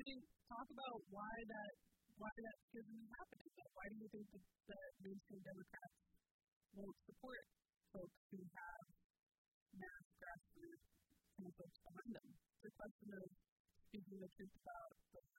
talk about why that schism is happening? Why do you think that mainstream Democrats won't support folks who have mass grassroots kind of folks behind them? It's a question of speaking the truth about the